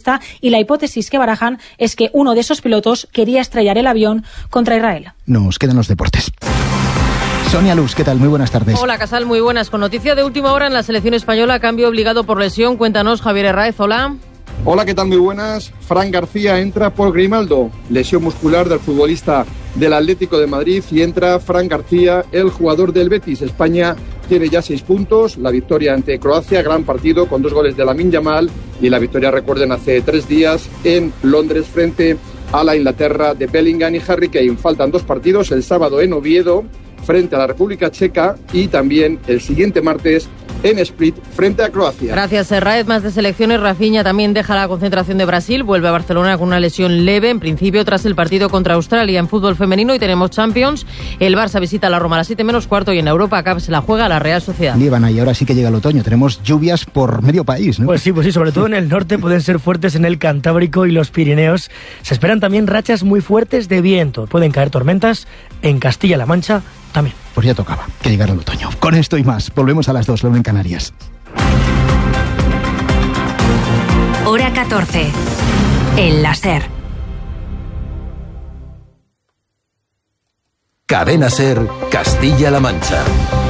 terrorista, y la hipótesis que barajan es que uno de esos pilotos quería estrellar el avión contra Israel. Nos quedan los deportes. Sonia Luz, ¿qué tal? Muy buenas tardes. Hola, Casal, muy buenas. Con noticia de última hora en la selección española, cambio obligado por lesión. Cuéntanos, Javier Herráez, hola. Hola, ¿qué tal? Muy buenas. Fran García entra por Grimaldo, lesión muscular del futbolista del Atlético de Madrid, y entra Fran García, el jugador del Betis. España tiene ya 6 puntos, la victoria ante Croacia, gran partido con 2 goles de Lamine Yamal, y la victoria, recuerden, hace 3 días en Londres frente a la Inglaterra de Bellingham y Harry Kane. Faltan 2 partidos, el sábado en Oviedo frente a la República Checa, y también el siguiente martes en Split frente a Croacia. Gracias, Herráez. Más de selecciones. Rafinha también deja la concentración de Brasil, vuelve a Barcelona con una lesión leve, en principio tras el partido contra Australia. En fútbol femenino, y tenemos Champions, el Barça visita a la Roma a las 7:15, y en Europa Cup se la juega a la Real Sociedad. Líbana, y ahora sí que llega el otoño, tenemos lluvias por medio país, ¿no? Pues sí, sobre todo en el norte pueden ser fuertes en el Cantábrico y los Pirineos. Se esperan también rachas muy fuertes de viento, pueden caer tormentas en Castilla-La Mancha también. Pues ya tocaba que llegara el otoño. Con esto y más, volvemos a las 2, la 1 en Canarias. Hora 14. El láser. Cadena SER, Castilla-La Mancha.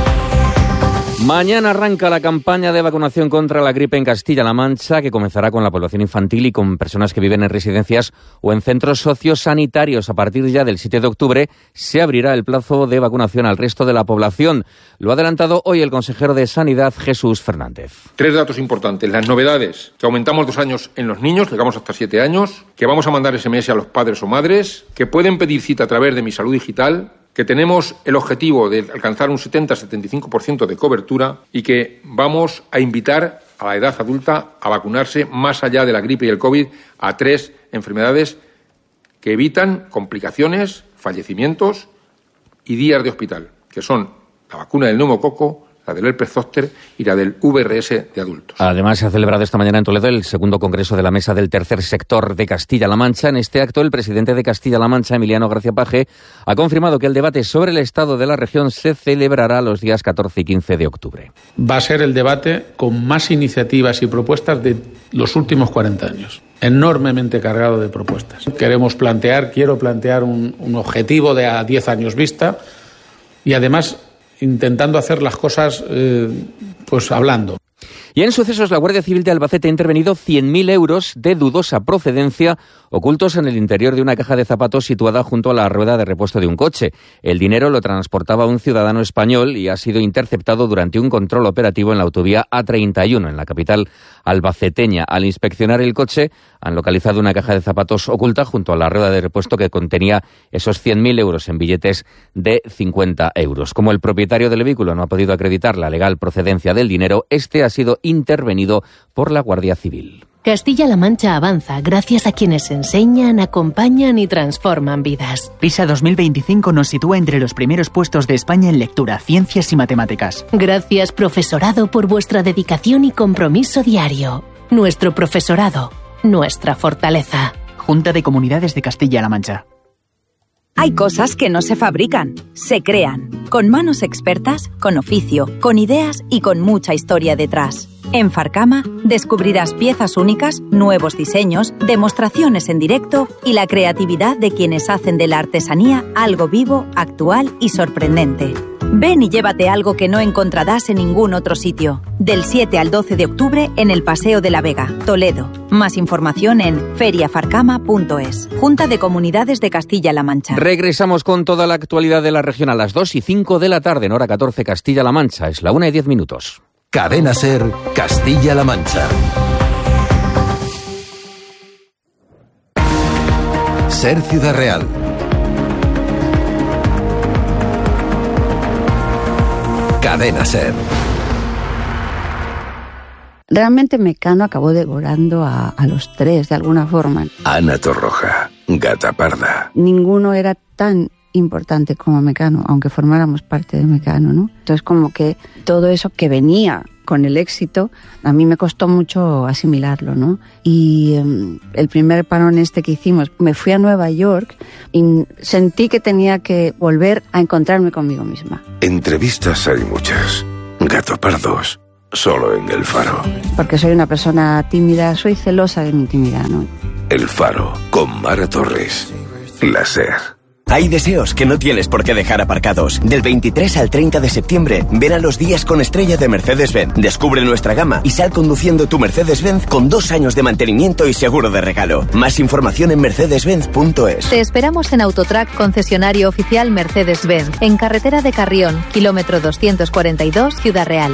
Mañana arranca la campaña de vacunación contra la gripe en Castilla-La Mancha, que comenzará con la población infantil y con personas que viven en residencias o en centros sociosanitarios. A partir ya del 7 de octubre se abrirá el plazo de vacunación al resto de la población. Lo ha adelantado hoy el consejero de Sanidad, Jesús Fernández. 3 datos importantes. Las novedades, que aumentamos 2 años en los niños, llegamos hasta 7 años, que vamos a mandar SMS a los padres o madres, que pueden pedir cita a través de Mi Salud Digital, que tenemos el objetivo de alcanzar un 70-75% de cobertura, y que vamos a invitar a la edad adulta a vacunarse más allá de la gripe y el COVID a 3 enfermedades que evitan complicaciones, fallecimientos y días de hospital, que son la vacuna del neumococo, la del herpes zóster y la del VRS de adultos. Además, se ha celebrado esta mañana en Toledo el segundo congreso de la Mesa del Tercer Sector de Castilla-La Mancha. En este acto, el presidente de Castilla-La Mancha, Emiliano García Paje, ha confirmado que el debate sobre el estado de la región se celebrará los días 14 y 15 de octubre. Va a ser el debate con más iniciativas y propuestas de los últimos 40 años. Enormemente cargado de propuestas. Quiero plantear un objetivo de a 10 años vista, y además intentando hacer las cosas hablando. Y en sucesos, la Guardia Civil de Albacete ha intervenido 100.000 euros de dudosa procedencia ocultos en el interior de una caja de zapatos situada junto a la rueda de repuesto de un coche. El dinero lo transportaba un ciudadano español y ha sido interceptado durante un control operativo en la autovía A31, en la capital albaceteña. Al inspeccionar el coche, han localizado una caja de zapatos oculta junto a la rueda de repuesto que contenía esos 100.000 euros en billetes de 50 euros. Como el propietario del vehículo no ha podido acreditar la legal procedencia del dinero, este ha sido intervenido por la Guardia Civil. Castilla-La Mancha avanza gracias a quienes enseñan, acompañan y transforman vidas. PISA 2025 nos sitúa entre los primeros puestos de España en lectura, ciencias y matemáticas. Gracias, profesorado, por vuestra dedicación y compromiso diario. Nuestro profesorado, nuestra fortaleza. Junta de Comunidades de Castilla-La Mancha. Hay cosas que no se fabrican, se crean. Con manos expertas, con oficio, con ideas y con mucha historia detrás. En Farcama descubrirás piezas únicas, nuevos diseños, demostraciones en directo y la creatividad de quienes hacen de la artesanía algo vivo, actual y sorprendente. Ven y llévate algo que no encontrarás en ningún otro sitio. Del 7 al 12 de octubre en el Paseo de la Vega, Toledo. Más información en feriafarcama.es. Junta de Comunidades de Castilla-La Mancha. Regresamos con toda la actualidad de la región a las 2:05 de la tarde en hora 14 Castilla-La Mancha. Es la 1:10. Cadena SER, Castilla-La Mancha. SER Ciudad Real. Cadena SER. Realmente Mecano acabó devorando a los 3 de alguna forma. Ana Torroja, Gata Parda. Ninguno era tan importante como Mecano, aunque formáramos parte de Mecano, ¿no? Entonces como que todo eso que venía con el éxito, a mí me costó mucho asimilarlo, ¿no? Y el primer parón que hicimos, me fui a Nueva York y sentí que tenía que volver a encontrarme conmigo misma. Entrevistas hay muchas, gatopardos Solo en El Faro. Porque soy una persona tímida, soy celosa de mi intimidad, ¿no? El Faro, con Mara Torres. La SER. Hay deseos que no tienes por qué dejar aparcados. Del 23 al 30 de septiembre, ven a los días con estrella de Mercedes-Benz. Descubre nuestra gama y sal conduciendo tu Mercedes-Benz con 2 años de mantenimiento y seguro de regalo. Más información en mercedes-benz.es. Te esperamos en Autotrack, concesionario oficial Mercedes-Benz, en carretera de Carrión, kilómetro 242, Ciudad Real.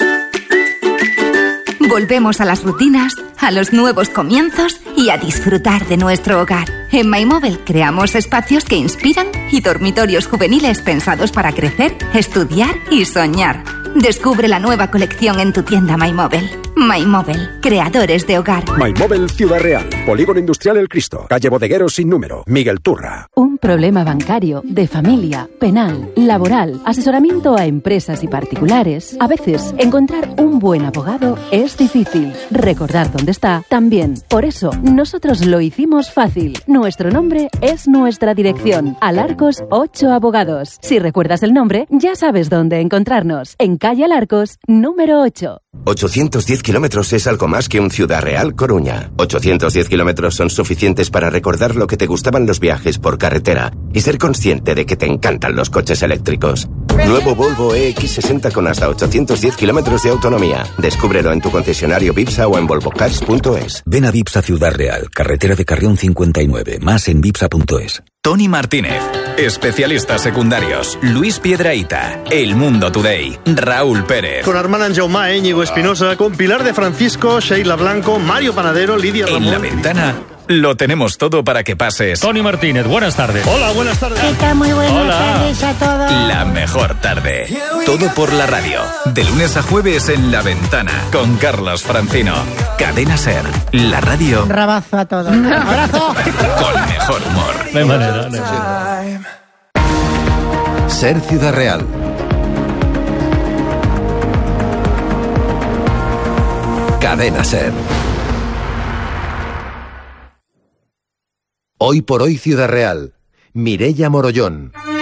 Volvemos a las rutinas, a los nuevos comienzos y a disfrutar de nuestro hogar. En MyMobile creamos espacios que inspiran y dormitorios juveniles pensados para crecer, estudiar y soñar. Descubre la nueva colección en tu tienda MyMobile. MyMobile, creadores de hogar. MyMobile Ciudad Real, Polígono Industrial El Cristo, calle Bodegueros sin número, Miguel Turra. Un problema bancario, de familia, penal, laboral, asesoramiento a empresas y particulares. A veces, encontrar un buen abogado es difícil. Recordar dónde está también. Por eso, nosotros lo hicimos fácil. Nuestro nombre es nuestra dirección. Alarcos 8 Abogados. Si recuerdas el nombre, ya sabes dónde encontrarnos. En calle Alarcos, número 8. 810 kilómetros es algo más que un Ciudad Real Coruña. 810 kilómetros son suficientes para recordar lo que te gustaban los viajes por carretera y ser consciente de que te encantan los coches eléctricos. Nuevo Volvo EX60 con hasta 810 kilómetros de autonomía. Descúbrelo en tu concesionario Vipsa o en volvocars.es. Ven a Vipsa Ciudad Real, carretera de Carrión 59, más en vipsa.es. Tony Martínez, especialistas secundarios, Luis Piedrahita, El Mundo Today, Raúl Pérez. Con Armand Jaumá, Íñigo Espinosa, con Pilar de Francisco, Sheila Blanco, Mario Panadero, Lidia Ramón. En La Ventana lo tenemos todo para que pases. Tony Martínez, buenas tardes. Hola, buenas tardes. ¿Qué tal? Muy buenas tardes a todos. La mejor tarde. Todo por la radio. De lunes a jueves en La Ventana, con Carlos Francino. Cadena SER, la radio. Un rabazo a todos. Un abrazo. Con mejor humor. De manera. SER Ciudad Real. Cadena SER. Hoy por hoy Ciudad Real. Mireia Morollón.